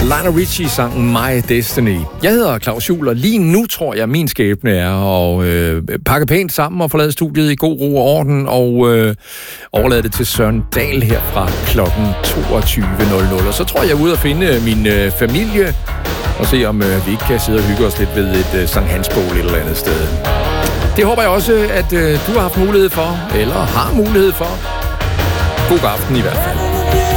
Lionel Richie-sangen My Destiny. Jeg hedder Claus Juhl, og lige nu tror jeg, min skæbne er at pakke pænt sammen og forlade studiet i god ro og orden, og overlade det til Søren Dahl her fra klokken 22.00. Og så tror jeg, jeg er ude at finde min familie, og se om vi ikke kan sidde og hygge os lidt ved et Sankt Hans-bål et eller andet sted. Det håber jeg også, at du har haft mulighed for, eller har mulighed for. God aften i hvert fald.